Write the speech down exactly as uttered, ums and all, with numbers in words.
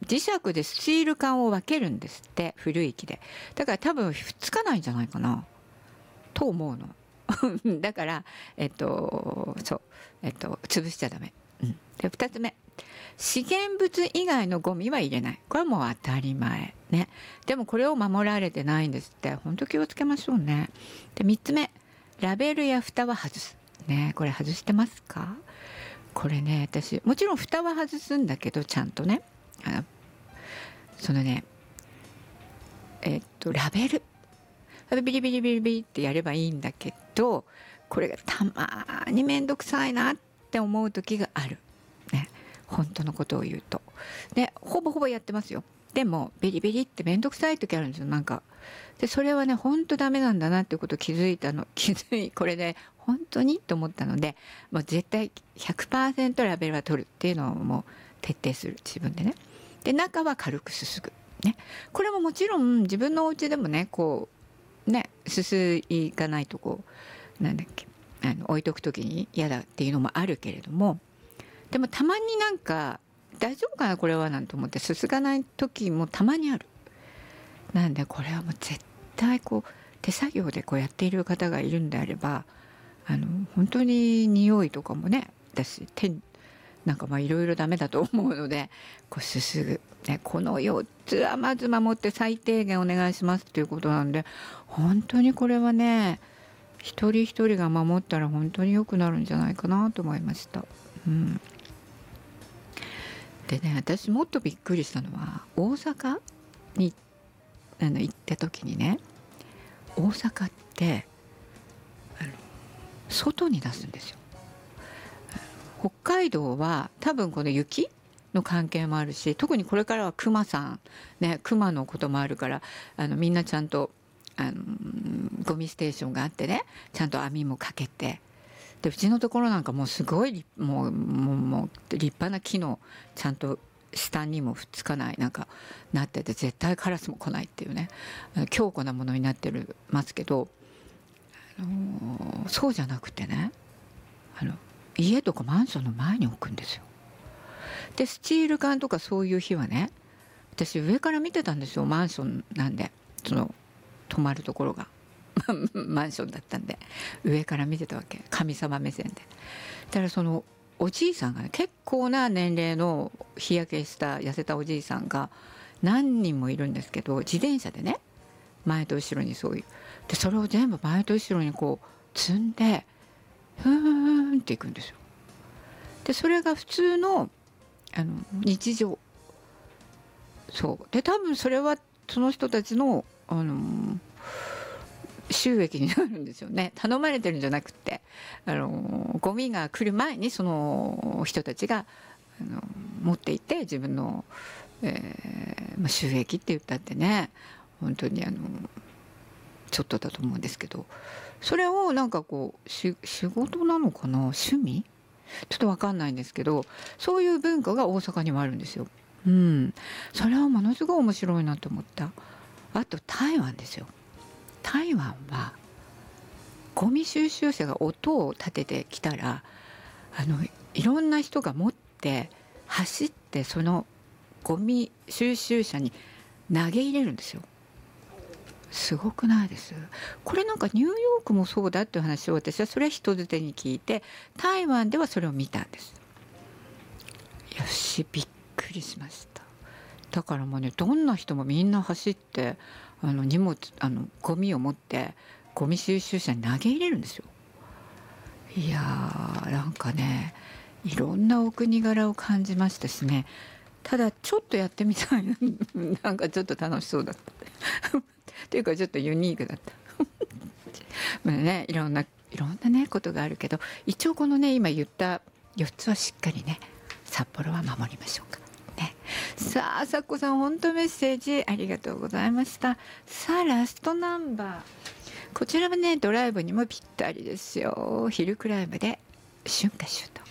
磁石でスチール缶を分けるんですって、古い木で。だから多分つかないんじゃないかなと思うの。だからえっとそうえっと潰しちゃダメ。うん、でふたつめ、資源物以外のゴミは入れない。これはもう当たり前ね。でもこれを守られてないんですって。本当気をつけましょうね。でみっつめ、ラベルや蓋は外すね。これ外してますか？これね、私もちろん蓋は外すんだけど、ちゃんとね、あのそのねえっとラベルビリビリビリビリってやればいいんだけど、これがたまに面倒くさいなって思う時がある、ね、本当のことを言うと。でほぼほぼやってますよ。でもビリビリって面倒くさい時あるんですよ。なんかでそれはね本当ダメなんだなっていうことを気づいたの気づいこれで、ね、本当にと思ったので、もう絶対 ひゃくパーセント ラベルは取るっていうのをもう徹底する、自分でね。で中は軽くすすぐ、ね、これももちろん自分のお家でもねこうねすすいかないとこうなんだっけあの置いとく時に嫌だっていうのもあるけれども、でもたまになんか大丈夫かなこれはなんて思ってすすがない時もたまにある。なんでこれはもう絶対こう手作業でこうやっている方がいるんであれば、あの本当に匂いとかもね私手なんかまあいろいろダメだと思うので、こうすすぐ、ね、このよっつはまず守って最低限お願いしますということなんで、本当にこれはね一人一人が守ったら本当に良くなるんじゃないかなと思いました。うん、でね、私もっとびっくりしたのは大阪にあの行った時にね、大阪ってあの外に出すんですよ。北海道は多分この雪の関係もあるし、特にこれからは熊さんね、熊のこともあるから、あのみんなちゃんとあのゴミステーションがあってね、ちゃんと網もかけて、でうちのところなんかもうすごいもうもうもう立派な木のちゃんと下にもふっつかないなんかなってて、絶対カラスも来ないっていうね、強固なものになってるますけど、あのそうじゃなくてね、あの家とかマンションの前に置くんですよ。でスチール缶とかそういう日はね、私上から見てたんですよ。マンションなんで、その泊まるところがマンションだったんで上から見てたわけ、神様目線で。だからそのおじいさんがね、結構な年齢の日焼けした痩せたおじいさんが何人もいるんですけど、自転車でね前と後ろにそういうで、それを全部前と後ろにこう積んでふーんっていくんですよ。でそれが普通のあの日常そうで、多分それはその人たちの、あの収益になるんですよね。頼まれてるんじゃなくて、あのゴミが来る前にその人たちがあの持っていて自分の、えーまあ、収益って言ったってね、本当にあのちょっとだと思うんですけど、それをなんかこうし仕事なのかな、趣味ちょっと分かんないんですけど、そういう文化が大阪にもあるんですよ。うん、それはものすごい面白いなと思った。あと台湾ですよ。台湾はゴミ収集車が音を立ててきたら、あのいろんな人が持って走ってそのゴミ収集車に投げ入れるんですよ。すごくないです？これなんかニューヨークもそうだっていう話を私はそれは人づてに聞いて、台湾ではそれを見たんです。よし、びっくりしました。だからもうね、どんな人もみんな走ってあの荷物あのゴミを持ってゴミ収集車に投げ入れるんですよ。いやーなんかね、いろんなお国柄を感じましたしね。ただちょっとやってみたいなんかちょっと楽しそうだったっていうかちょっとユニークだったまあね、いろんないろんなねことがあるけど、一応このね今言ったよっつはしっかりね札幌は守りましょうかね。さあさっこさん、本当メッセージありがとうございました。さあラストナンバー、こちらはねドライブにもぴったりですよ。ヒルクライムで春夏秋冬。